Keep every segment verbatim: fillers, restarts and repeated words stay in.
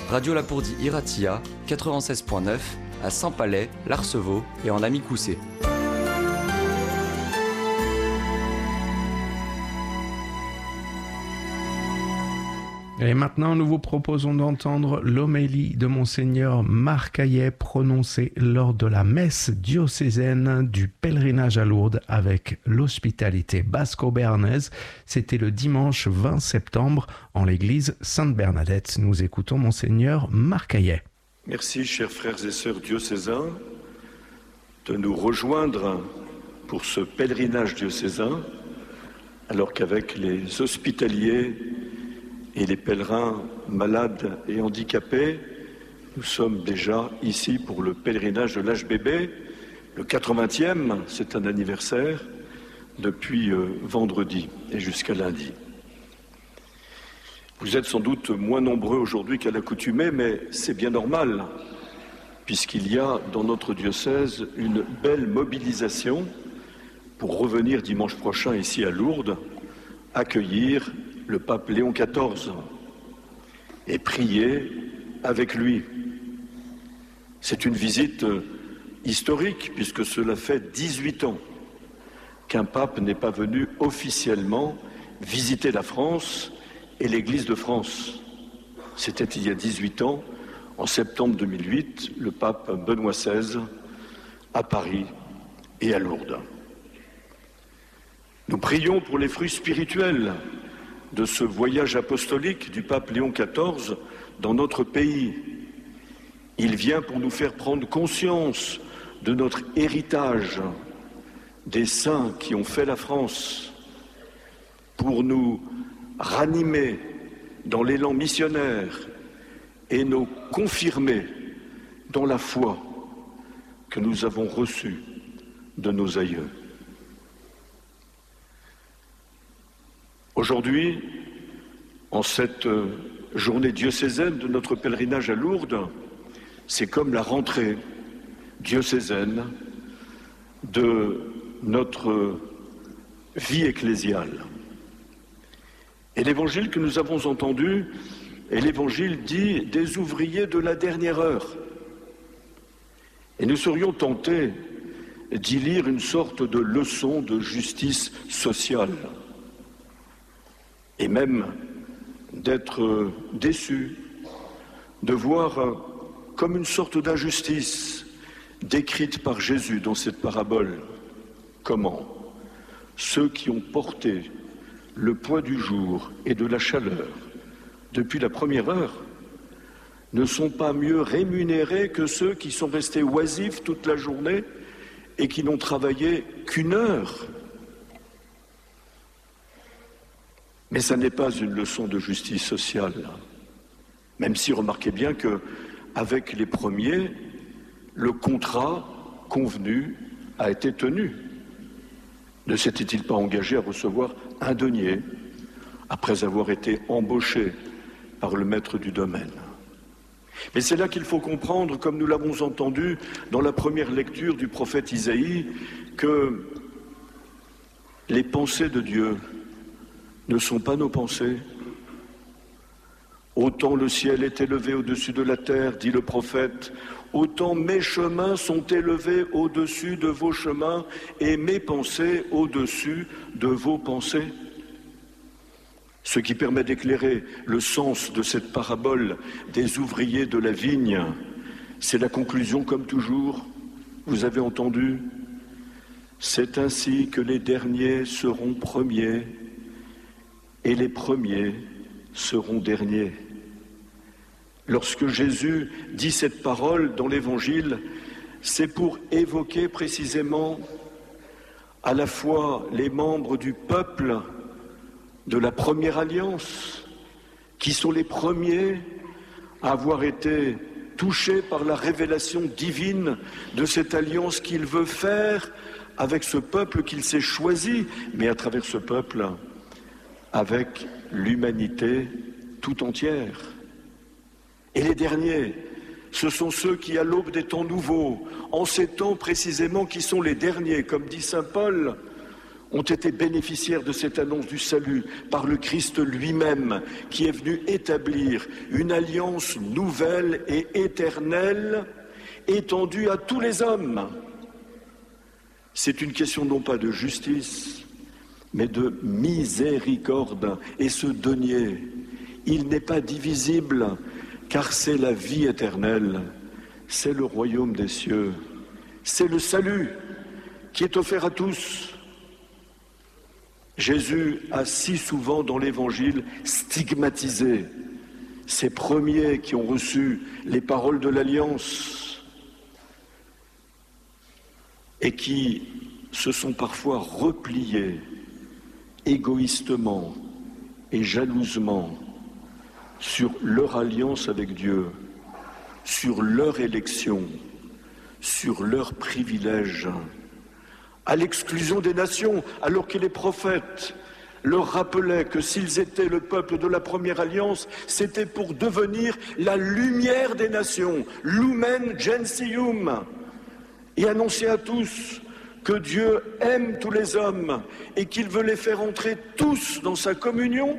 Radio Lapourdie Iratia, quatre-vingt-seize point neuf, à Saint-Palais, l'Arceveau et en Amicoussé. Et maintenant, nous vous proposons d'entendre l'homélie de Monseigneur Marc Hayet prononcée lors de la messe diocésaine du pèlerinage à Lourdes avec l'hospitalité basco-béarnaise. C'était le dimanche vingt septembre en l'église Sainte-Bernadette. Nous écoutons Monseigneur Marc Hayet. Merci, chers frères et sœurs diocésains, de nous rejoindre pour ce pèlerinage diocésain, alors qu'avec les hospitaliers et les pèlerins malades et handicapés, nous sommes déjà ici pour le pèlerinage de l'H B B, le quatre-vingtième, c'est un anniversaire, depuis euh, vendredi et jusqu'à lundi. Vous êtes sans doute moins nombreux aujourd'hui qu'à l'accoutumée, mais c'est bien normal, puisqu'il y a dans notre diocèse une belle mobilisation pour revenir dimanche prochain ici à Lourdes, accueillir le pape Léon quatorze et prier avec lui. C'est une visite historique puisque cela fait dix-huit ans qu'un pape n'est pas venu officiellement visiter la France et l'Église de France. C'était il y a dix-huit ans, en septembre deux mille huit, le pape Benoît seize à Paris et à Lourdes. Nous prions pour les fruits spirituels de ce voyage apostolique du pape Léon quatorze dans notre pays. Il vient pour nous faire prendre conscience de notre héritage, des saints qui ont fait la France, pour nous ranimer dans l'élan missionnaire et nous confirmer dans la foi que nous avons reçue de nos aïeux. Aujourd'hui, en cette journée diocésaine de notre pèlerinage à Lourdes, c'est comme la rentrée diocésaine de notre vie ecclésiale. Et l'évangile que nous avons entendu est l'évangile dit des ouvriers de la dernière heure. Et nous serions tentés d'y lire une sorte de leçon de justice sociale. Et même d'être déçu, de voir comme une sorte d'injustice décrite par Jésus dans cette parabole. Comment ceux qui ont porté le poids du jour et de la chaleur depuis la première heure ne sont pas mieux rémunérés que ceux qui sont restés oisifs toute la journée et qui n'ont travaillé qu'une heure. Mais ça n'est pas une leçon de justice sociale, même si remarquez bien qu'avec les premiers, le contrat convenu a été tenu. Ne s'était-il pas engagé à recevoir un denier après avoir été embauché par le maître du domaine? Mais c'est là qu'il faut comprendre, comme nous l'avons entendu dans la première lecture du prophète Isaïe, que les pensées de Dieu ne sont pas nos pensées. Autant le ciel est élevé au-dessus de la terre, dit le prophète, autant mes chemins sont élevés au-dessus de vos chemins et mes pensées au-dessus de vos pensées. Ce qui permet d'éclairer le sens de cette parabole des ouvriers de la vigne, c'est la conclusion comme toujours. Vous avez entendu, c'est ainsi que les derniers seront premiers et les premiers seront derniers. Lorsque Jésus dit cette parole dans l'Évangile, c'est pour évoquer précisément à la fois les membres du peuple de la première alliance, qui sont les premiers à avoir été touchés par la révélation divine de cette alliance qu'il veut faire avec ce peuple qu'il s'est choisi, mais à travers ce peuple, avec l'humanité tout entière. Et les derniers, ce sont ceux qui, à l'aube des temps nouveaux, en ces temps précisément qui sont les derniers, comme dit saint Paul, ont été bénéficiaires de cette annonce du salut par le Christ lui-même, qui est venu établir une alliance nouvelle et éternelle, étendue à tous les hommes. C'est une question non pas de justice, mais de miséricorde. Et ce denier, il n'est pas divisible, car c'est la vie éternelle, c'est le royaume des cieux, c'est le salut qui est offert à tous. Jésus a si souvent dans l'Évangile stigmatisé ces premiers qui ont reçu les paroles de l'Alliance et qui se sont parfois repliés égoïstement et jalousement sur leur alliance avec Dieu, sur leur élection, sur leurs privilèges, à l'exclusion des nations, alors que les prophètes leur rappelaient que s'ils étaient le peuple de la première alliance, c'était pour devenir la lumière des nations, Lumen Gentium, et annoncer à tous que Dieu aime tous les hommes et qu'il veut les faire entrer tous dans sa communion.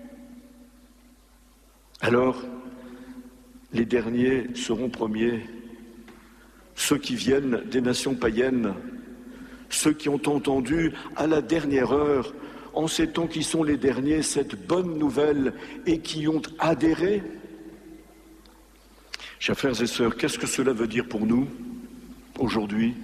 Alors, les derniers seront premiers, ceux qui viennent des nations païennes, ceux qui ont entendu à la dernière heure, en ces temps qui sont les derniers, cette bonne nouvelle et qui ont adhéré. Chers frères et sœurs, qu'est-ce que cela veut dire pour nous aujourd'hui?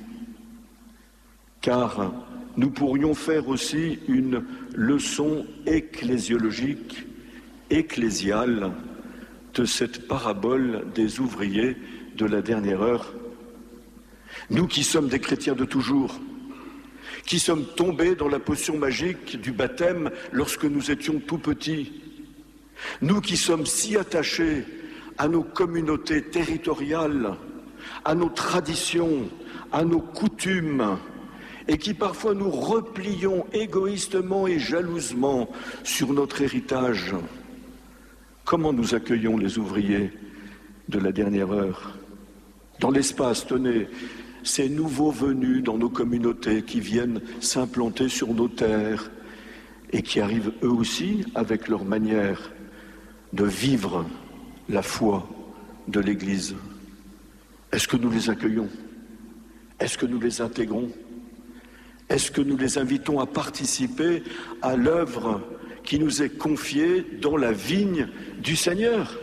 Car nous pourrions faire aussi une leçon ecclésiologique, ecclésiale, de cette parabole des ouvriers de la dernière heure. Nous qui sommes des chrétiens de toujours, qui sommes tombés dans la potion magique du baptême lorsque nous étions tout petits, nous qui sommes si attachés à nos communautés territoriales, à nos traditions, à nos coutumes, et qui parfois nous replions égoïstement et jalousement sur notre héritage. Comment nous accueillons les ouvriers de la dernière heure? Dans l'espace, tenez, ces nouveaux venus dans nos communautés qui viennent s'implanter sur nos terres et qui arrivent eux aussi avec leur manière de vivre la foi de l'Église. Est-ce que nous les accueillons? Est-ce que nous les intégrons? Est-ce que nous les invitons à participer à l'œuvre qui nous est confiée dans la vigne du Seigneur?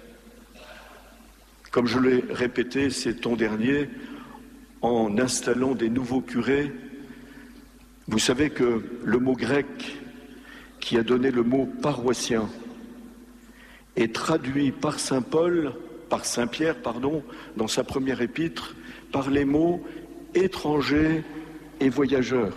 Comme je l'ai répété ces temps derniers, en installant des nouveaux curés, vous savez que le mot grec qui a donné le mot paroissien est traduit par saint Paul, par saint Pierre, pardon, dans sa première épître, par les mots étrangers et voyageurs.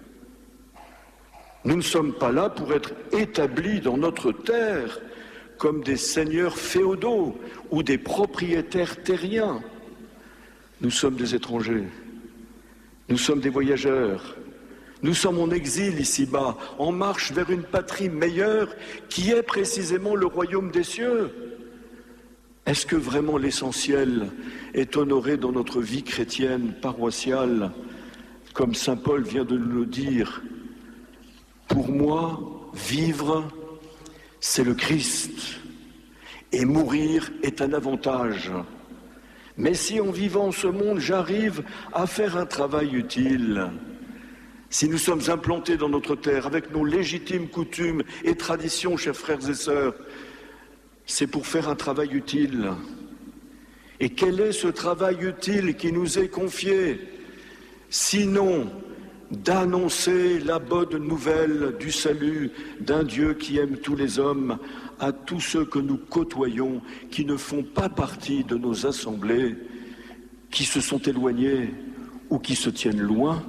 Nous ne sommes pas là pour être établis dans notre terre comme des seigneurs féodaux ou des propriétaires terriens. Nous sommes des étrangers, nous sommes des voyageurs, nous sommes en exil ici-bas, en marche vers une patrie meilleure qui est précisément le royaume des cieux. Est-ce que vraiment l'essentiel est honoré dans notre vie chrétienne, paroissiale, comme saint Paul vient de nous le dire? Pour moi, vivre, c'est le Christ, et mourir est un avantage. Mais si en vivant ce monde, j'arrive à faire un travail utile, si nous sommes implantés dans notre terre avec nos légitimes coutumes et traditions, chers frères et sœurs, c'est pour faire un travail utile. Et quel est ce travail utile qui nous est confié? Sinon, d'annoncer la bonne nouvelle du salut d'un Dieu qui aime tous les hommes à tous ceux que nous côtoyons, qui ne font pas partie de nos assemblées, qui se sont éloignés ou qui se tiennent loin.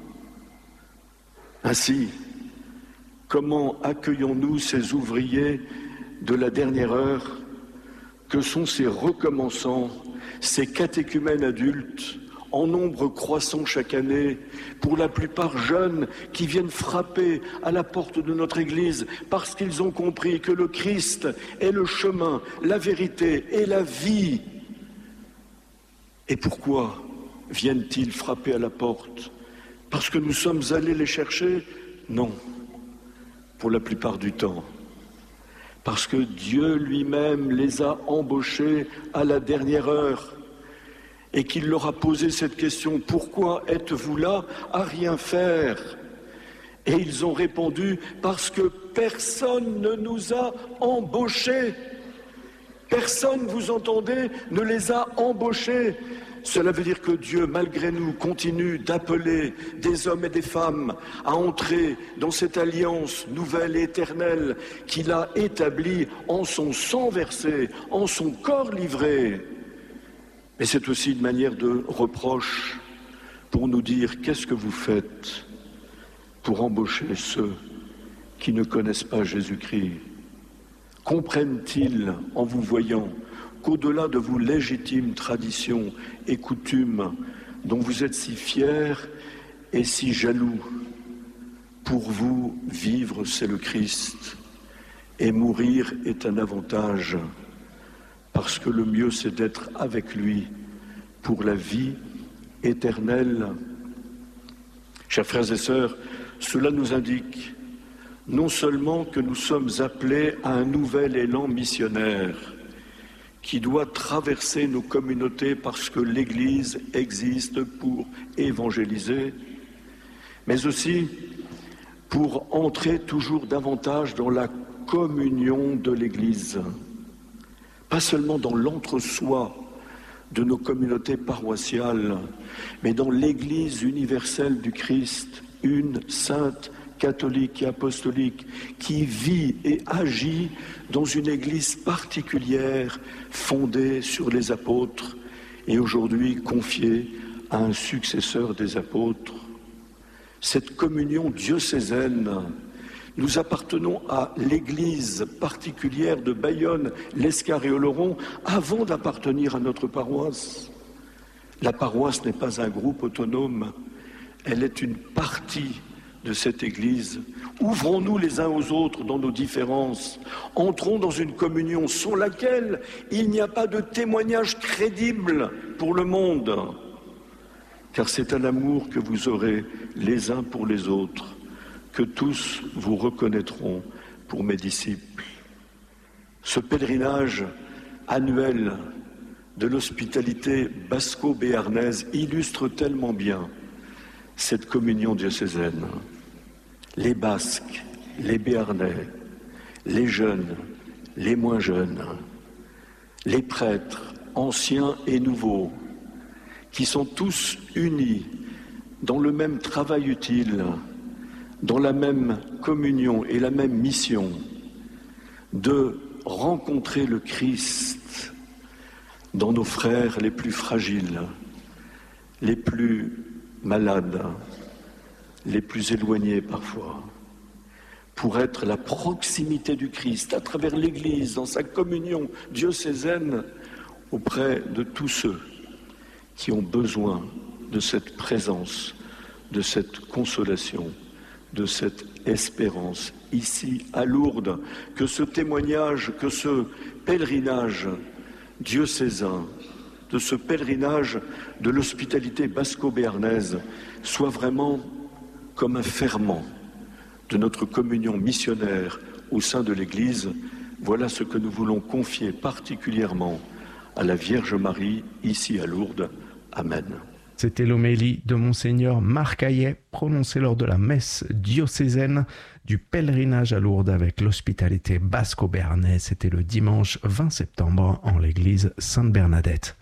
Ainsi, comment accueillons-nous ces ouvriers de la dernière heure que sont ces recommençants, ces catéchumènes adultes, en nombre croissant chaque année, pour la plupart jeunes, qui viennent frapper à la porte de notre Église parce qu'ils ont compris que le Christ est le chemin, la vérité et la vie. Et pourquoi viennent-ils frapper à la porte? Parce que nous sommes allés les chercher? Non, pour la plupart du temps. Parce que Dieu lui-même les a embauchés à la dernière heure et qu'il leur a posé cette question: pourquoi êtes-vous là à rien faire? Et ils ont répondu: parce que personne ne nous a embauchés. Personne, vous entendez, ne les a embauchés. Cela veut dire que Dieu, malgré nous, continue d'appeler des hommes et des femmes à entrer dans cette alliance nouvelle et éternelle qu'il a établie en son sang versé, en son corps livré. Mais c'est aussi une manière de reproche pour nous dire: qu'est-ce que vous faites pour embaucher ceux qui ne connaissent pas Jésus-Christ? Comprennent-ils, en vous voyant, qu'au-delà de vos légitimes traditions et coutumes dont vous êtes si fiers et si jaloux, pour vous, vivre, c'est le Christ, et mourir est un avantage, parce que le mieux, c'est d'être avec lui pour la vie éternelle. Chers frères et sœurs, cela nous indique non seulement que nous sommes appelés à un nouvel élan missionnaire qui doit traverser nos communautés parce que l'Église existe pour évangéliser, mais aussi pour entrer toujours davantage dans la communion de l'Église, pas seulement dans l'entre-soi de nos communautés paroissiales, mais dans l'Église universelle du Christ, une sainte, catholique et apostolique, qui vit et agit dans une église particulière fondée sur les apôtres et aujourd'hui confiée à un successeur des apôtres. Cette communion diocésaine, nous appartenons à l'église particulière de Bayonne, l'Escar et Oloron avant d'appartenir à notre paroisse. La paroisse n'est pas un groupe autonome, elle est une partie de cette Église. Ouvrons-nous les uns aux autres dans nos différences. Entrons dans une communion sans laquelle il n'y a pas de témoignage crédible pour le monde. Car c'est un amour que vous aurez les uns pour les autres, que tous vous reconnaîtront pour mes disciples. Ce pèlerinage annuel de l'hospitalité basco-béarnaise illustre tellement bien cette communion diocésaine. Les Basques, les Béarnais, les jeunes, les moins jeunes, les prêtres, anciens et nouveaux, qui sont tous unis dans le même travail utile, dans la même communion et la même mission de rencontrer le Christ dans nos frères les plus fragiles, les plus malades, les plus éloignés parfois, pour être la proximité du Christ à travers l'Église, dans sa communion diocésaine, auprès de tous ceux qui ont besoin de cette présence, de cette consolation, de cette espérance ici à Lourdes, que ce témoignage, que ce pèlerinage diocésain, de ce pèlerinage de l'hospitalité basco-béarnaise soit vraiment comme un ferment de notre communion missionnaire au sein de l'Église. Voilà ce que nous voulons confier particulièrement à la Vierge Marie ici à Lourdes. Amen. C'était l'homélie de Monseigneur Marc Hayet, prononcée lors de la messe diocésaine du pèlerinage à Lourdes avec l'hospitalité basco-béarnaise. C'était le dimanche vingt septembre en l'église Sainte-Bernadette.